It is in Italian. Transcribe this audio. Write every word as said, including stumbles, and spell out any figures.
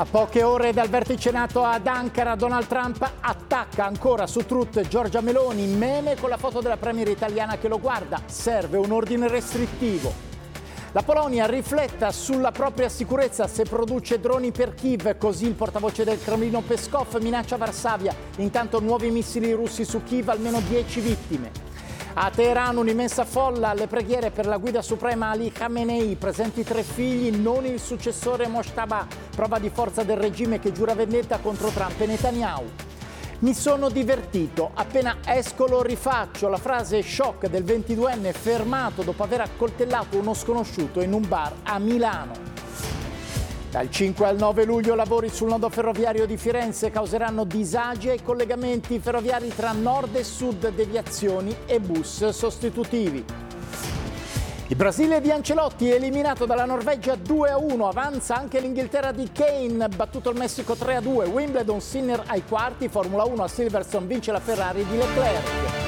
A poche ore dal vertice NATO ad Ankara, Donald Trump attacca ancora su Truth Giorgia Meloni, meme con la foto della premier italiana che lo guarda. Serve un ordine restrittivo. La Polonia rifletta sulla propria sicurezza se produce droni per Kiev, così il portavoce del Cremlino Peskov minaccia Varsavia. Intanto nuovi missili russi su Kiev, almeno dieci vittime. A Teheran un'immensa folla alle preghiere per la guida suprema Ali Khamenei, presenti tre figli, non il successore Moshtaba, prova di forza del regime che giura vendetta contro Trump e Netanyahu. Mi sono divertito, appena esco lo rifaccio, la frase shock del ventiduenne fermato dopo aver accoltellato uno sconosciuto in un bar a Milano. Dal cinque al nove luglio lavori sul nodo ferroviario di Firenze causeranno disagi ai collegamenti ferroviari tra nord e sud, deviazioni e bus sostitutivi. Il Brasile di Ancelotti è eliminato dalla Norvegia due a uno, avanza anche l'Inghilterra di Kane, battuto il Messico tre a due, Wimbledon Sinner ai quarti, Formula uno a Silverstone vince la Ferrari di Leclerc.